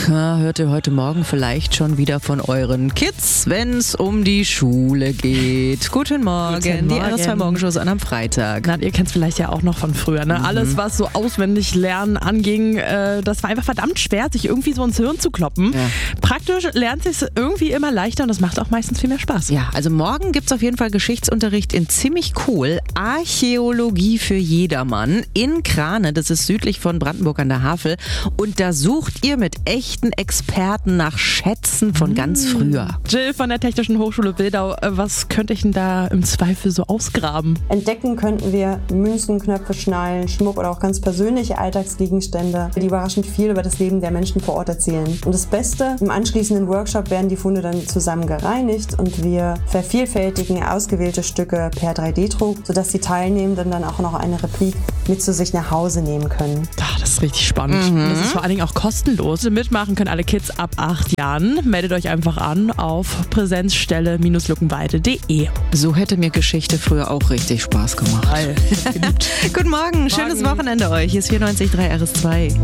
Hört ihr heute Morgen vielleicht schon wieder von euren Kids, wenn es um die Schule geht. Guten Morgen. Die RS2 Morgenshow an einem Freitag. Na, ihr kennt es vielleicht ja auch noch von früher. Ne? Alles, was so auswendig lernen anging, das war einfach verdammt schwer, sich irgendwie so ins Hirn zu kloppen. Ja. Praktisch lernt sich es irgendwie immer leichter und das macht auch meistens viel mehr Spaß. Ja, also morgen gibt es auf jeden Fall Geschichtsunterricht in ziemlich cool. Archäologie für jedermann in Krane, das ist südlich von Brandenburg an der Havel. Und da sucht ihr mit echten Experten nach Schätzen von ganz früher. Jill von der Technischen Hochschule Wildau, was könnte ich denn da im Zweifel so ausgraben? Entdecken könnten wir Münzen, Knöpfe, Schnallen, Schmuck oder auch ganz persönliche Alltagsgegenstände, die überraschend viel über das Leben der Menschen vor Ort erzählen. Und das Beste, im anschließenden Workshop werden die Funde dann zusammen gereinigt und wir vervielfältigen ausgewählte Stücke per 3D-Druck, sodass die Teilnehmenden dann auch noch eine Replik mit zu sich nach Hause nehmen können. Das ist richtig spannend. Und das ist vor allen Dingen auch kostenlos. Mitmachen können alle Kids ab 8 Jahren. Meldet euch einfach an auf präsenzstelle-luckenwalde.de. So hätte mir Geschichte früher auch richtig Spaß gemacht. Guten Morgen, schönes Wochenende euch. Hier ist 94.3 RS2.